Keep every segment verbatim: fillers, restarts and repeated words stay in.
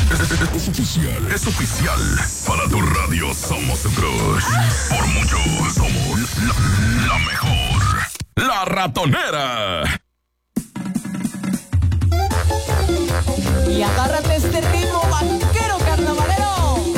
Es oficial, es oficial. Para tu radio somos tu crush. Por mucho somos la, la mejor. La Ratonera. Y agárrate este ritmo vaquero carnavalero.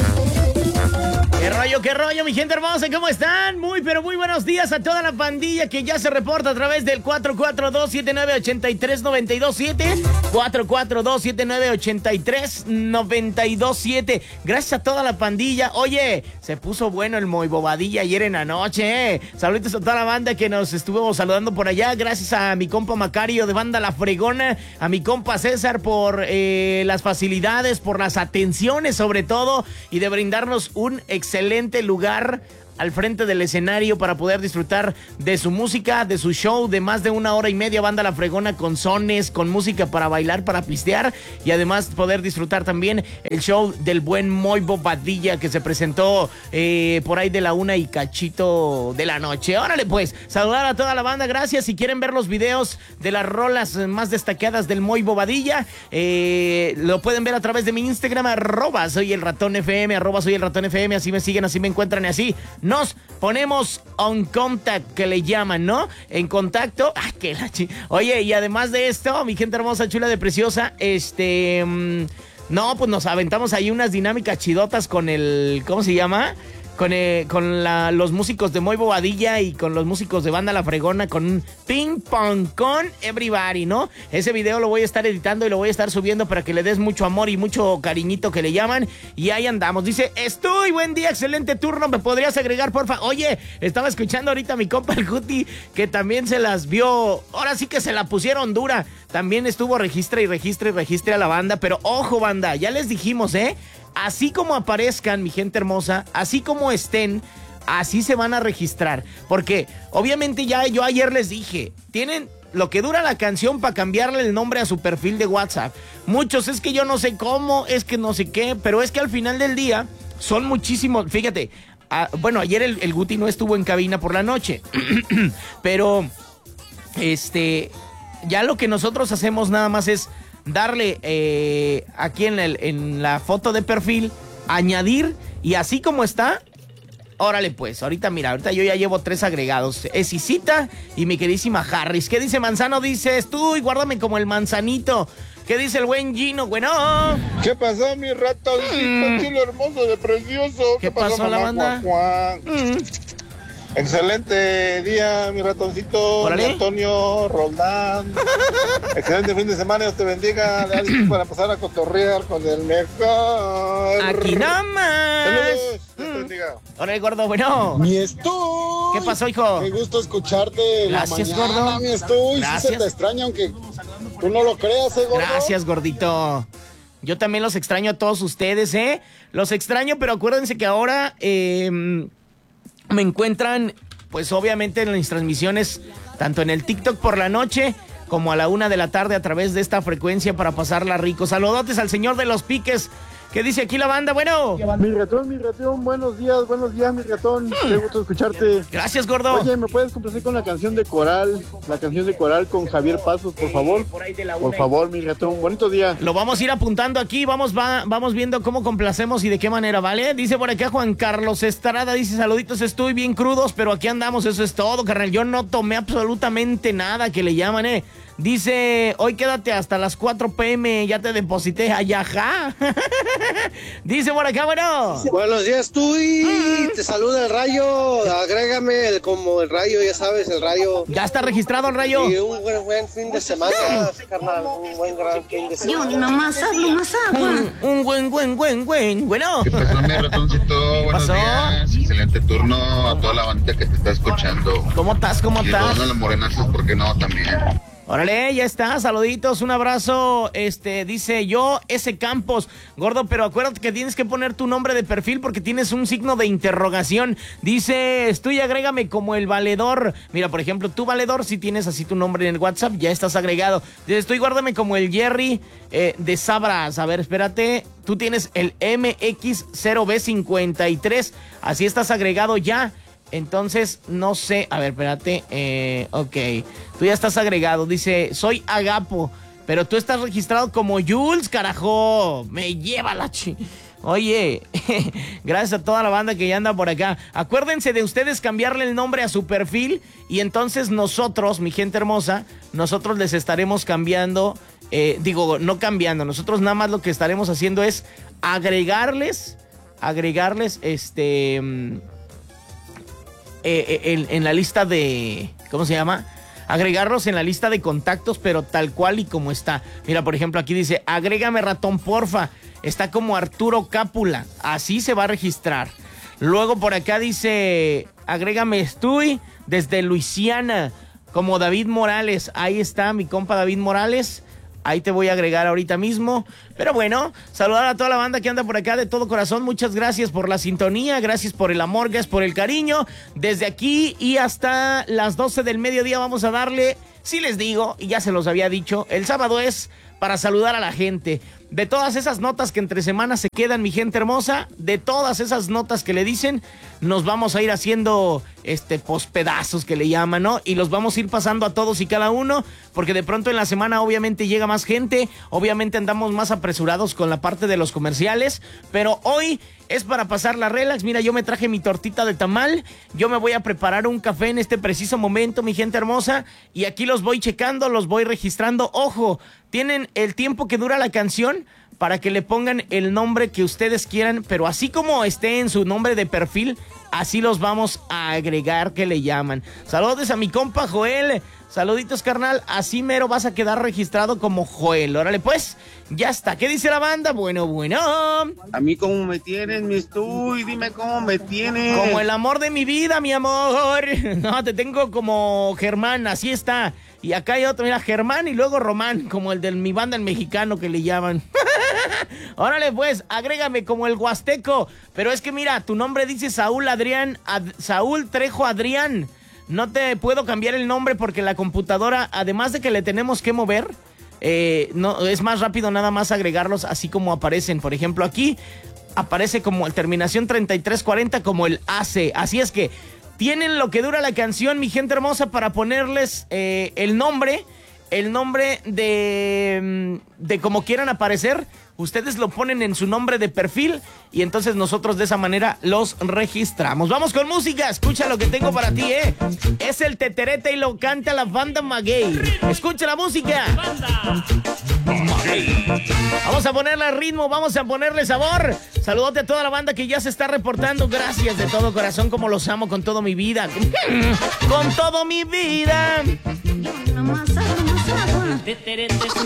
¿Qué rollo, qué rollo, mi gente hermosa? ¿Cómo están? Muy, pero muy buenos días a toda la pandilla que ya se reporta a través del cuatro cuatro dos, siete nueve ocho tres, nueve dos siete. cuatro cuatro dos, siete nueve ocho tres, nueve dos siete. Gracias a toda la pandilla. Oye, se puso bueno el Muy Bobadilla ayer en la noche, ¿eh? Saludos a toda la banda que nos estuvo saludando por allá. Gracias a mi compa Macario de Banda La Fregona, a mi compa César por eh, las facilidades, por las atenciones sobre todo, y de brindarnos un excelente lugar al frente del escenario para poder disfrutar de su música, de su show de más de una hora y media. Banda La Fregona con sones, con música para bailar, para pistear, y además poder disfrutar también el show del buen Muy Bobadilla que se presentó eh, por ahí de la una y cachito de la noche. Órale pues, saludar a toda la banda, gracias. Si quieren ver los videos de las rolas más destacadas del Muy Bobadilla, eh, lo pueden ver a través de mi Instagram, arroba soy el ratón F M, arroba soy el ratón F M, así me siguen, así me encuentran y así nos ponemos on contact, que le llaman, ¿no? En contacto. ¡Ay, qué la chi! Oye, y además de esto, mi gente hermosa, chula de preciosa, este... Mmm, no, pues nos aventamos ahí unas dinámicas chidotas con el... ¿Cómo se llama? Con, eh, con la, los músicos de Muy Bobadilla y con los músicos de Banda La Fregona, con un ping pong con everybody, ¿no? Ese video lo voy a estar editando y lo voy a estar subiendo para que le des mucho amor y mucho cariñito, que le llaman. Y ahí andamos. Dice, estoy, buen día, excelente turno, ¿me podrías agregar, porfa? Oye, estaba escuchando ahorita a mi compa el Guti, que también se las vio, ahora sí que se la pusieron dura. También estuvo registra y registra y registra a la banda, pero ojo, banda, ya les dijimos, ¿eh? Así como aparezcan, mi gente hermosa, así como estén, así se van a registrar. Porque obviamente ya yo ayer les dije, tienen lo que dura la canción para cambiarle el nombre a su perfil de WhatsApp. Muchos, es que yo no sé cómo, es que no sé qué, pero es que al final del día son muchísimos. Fíjate, ah, bueno, ayer el, el Guti no estuvo en cabina por la noche, pero este, ya lo que nosotros hacemos nada más es darle eh, aquí en, el, en la foto de perfil, añadir, y así como está, órale pues, ahorita mira, ahorita yo ya llevo tres agregados, es Isita y mi queridísima Harris. ¿Qué dice Manzano? Dices tú, y guárdame como el manzanito. ¿Qué dice el buen Gino? Bueno. ¿Qué pasó, mi ratoncito? Mm. Chilo hermoso de precioso. ¿Qué, ¿Qué pasó, pasó mamá, la banda? Juan, Juan? Mm. Excelente día, mi ratoncito. Mi Antonio Roldán. Excelente fin de semana, Dios te bendiga. Para pasar a cotorrear con el mejor. Aquí nada más. Saludos, Dios te bendiga. Hola, gordo, bueno. Mi estoy. ¿Qué pasó, hijo? Qué gusto escucharte. Gracias, la mañana, gordo. Mi estoy. Gracias. Sí se te extraña, aunque tú no lo creas, ¿eh, gordo? Gracias, gordito. Yo también los extraño a todos ustedes, ¿eh? Los extraño, pero acuérdense que ahora... Eh, me encuentran, pues obviamente en las transmisiones, tanto en el TikTok por la noche, como a la una de la tarde a través de esta frecuencia para pasarla rico. Saludotes al señor de los piques. ¿Qué dice aquí la banda? Bueno. Mi ratón, mi ratón, buenos días, buenos días, mi ratón. Qué gusto escucharte. Gracias, gordo. Oye, ¿me puedes complacer con la canción de Coral? La canción de Coral con Javier Pasos, por favor. Por, ahí de la por favor, mi ratón. Bonito día. Lo vamos a ir apuntando aquí. Vamos, va, vamos viendo cómo complacemos y de qué manera, ¿vale? Dice por acá Juan Carlos Estrada. Dice, saluditos, estoy bien crudos, pero aquí andamos. Eso es todo, carnal. Yo no tomé absolutamente nada, que le llaman, ¿eh? Dice, hoy quédate hasta las cuatro pm, ya te deposité allá, ajá. Dice por acá, bueno. Buenos días, tú y te saluda el Rayo. Agrégame el, como el Rayo, ya sabes, el Rayo. Ya está registrado el Rayo. Y un buen, buen fin de semana, carnal. Un buen gran fin de semana. Yo nomás hablo más agua. Un, un buen, buen, buen, buen, bueno. ¿Qué pasó, mi ratoncito? Buenos pasó? días. Excelente turno a toda la banda que te está escuchando. ¿Cómo estás? ¿Cómo estás? Y los morenazos, ¿por qué no? También. Órale, ya está, saluditos, un abrazo, este, dice yo, ese Campos, gordo, pero acuérdate que tienes que poner tu nombre de perfil porque tienes un signo de interrogación, dice, estoy, agrégame como el valedor, mira, por ejemplo, tú valedor, si tienes así tu nombre en el WhatsApp, ya estás agregado, dice, estoy, guárdame como el Jerry eh, de Sabras, a ver, espérate, tú tienes el M X cero B cincuenta y tres, así estás agregado ya. Entonces, no sé, a ver, espérate, eh, ok, tú ya estás agregado, dice, soy Agapo, Pero tú estás registrado como Jules, carajo. Me lleva la chi... Oye, gracias a toda la banda que ya anda por acá. Acuérdense de ustedes cambiarle el nombre a su perfil y entonces nosotros, mi gente hermosa, nosotros les estaremos cambiando, eh, digo, no cambiando, nosotros nada más lo que estaremos haciendo es agregarles, agregarles, este, eh, eh, en, en la lista de, ¿cómo se llama? Agregarlos en la lista de contactos, pero tal cual y como está. Mira, por ejemplo, aquí dice, agrégame ratón, porfa. Está como Arturo Cápula, así se va a registrar. Luego por acá dice, agrégame estoy desde Luisiana, como David Morales. Ahí está mi compa David Morales. Ahí te voy a agregar ahorita mismo. Pero bueno, saludar a toda la banda que anda por acá de todo corazón. Muchas gracias por la sintonía, gracias por el amor, gracias por el cariño. Desde aquí y hasta las doce del mediodía vamos a darle, sí les digo, y ya se los había dicho, el sábado es para saludar a la gente. De todas esas notas que entre semanas se quedan, mi gente hermosa, de todas esas notas que le dicen, nos vamos a ir haciendo este pospedazos que le llaman, ¿no? Y los vamos a ir pasando a todos y cada uno, porque de pronto en la semana obviamente llega más gente, obviamente andamos más apresurados con la parte de los comerciales, pero hoy es para pasar la relax. Mira, yo me traje mi tortita de tamal, yo me voy a preparar un café en este preciso momento, mi gente hermosa, y aquí los voy checando, los voy registrando. Ojo, tienen el tiempo que dura la canción para que le pongan el nombre que ustedes quieran, pero así como esté en su nombre de perfil, así los vamos a agregar, que le llaman. Saludos a mi compa Joel, saluditos carnal, así mero vas a quedar registrado como Joel. Órale pues, ya está. ¿Qué dice la banda? Bueno, bueno. A mí cómo me tienes, mi Stuy, dime cómo me tienes. Como el amor de mi vida, mi amor. No, te tengo como Germán, así está. Y acá hay otro, mira, Germán y luego Román, como el de mi banda el mexicano que le llaman. Órale pues, agrégame como el huasteco. Pero es que mira, tu nombre dice Saúl Adrián, Ad, Saúl Trejo Adrián. No te puedo cambiar el nombre porque la computadora, además de que le tenemos que mover, eh, no, es más rápido nada más agregarlos así como aparecen. Por ejemplo, aquí aparece como terminación treinta y tres cuarenta como el A C. Así es que tienen lo que dura la canción, mi gente hermosa, para ponerles eh, el nombre, el nombre de, de como quieran aparecer. Ustedes lo ponen en su nombre de perfil y entonces nosotros de esa manera los registramos. Vamos con música, escucha lo que tengo para ti, ¿eh? Es el Teterete y lo canta la banda Maguey. Escucha la música. Vamos a ponerle ritmo, vamos a ponerle sabor. Saludote a toda la banda que ya se está reportando. Gracias de todo corazón, como los amo con toda mi vida. Con toda mi vida. Más agua, más agua. Teterete es